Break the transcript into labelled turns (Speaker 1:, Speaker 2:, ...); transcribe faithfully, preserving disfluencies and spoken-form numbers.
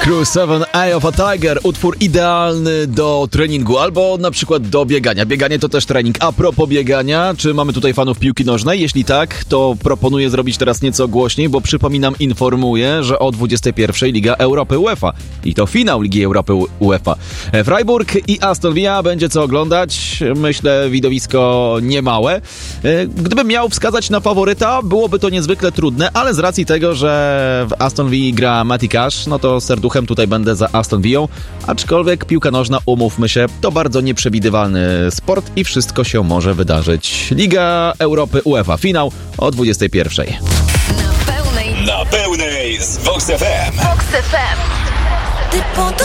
Speaker 1: Crew siedem Eye of a Tiger, utwór idealny do treningu albo na przykład do biegania. Bieganie to też trening. A propos biegania, czy mamy tutaj fanów piłki nożnej? Jeśli tak, to proponuję zrobić teraz nieco głośniej, bo przypominam, informuję, że o dwudziestej pierwszej Liga Europy UEFA. I to finał Ligi Europy UEFA. Freiburg i Aston Villa będzie co oglądać. Myślę, widowisko niemałe. Gdybym miał wskazać na faworyta, byłoby to niezwykle trudne, ale z racji tego, że w Aston Villa gra Matty Cash, no to serduchem tutaj będę za Aston Villą, aczkolwiek piłka nożna, umówmy się, to bardzo nieprzewidywalny sport i wszystko się może wydarzyć. Liga Europy UEFA, finał o dwudziestej pierwszej.
Speaker 2: Na pełnej, na pełnej z Vox F M.
Speaker 3: Vox F M.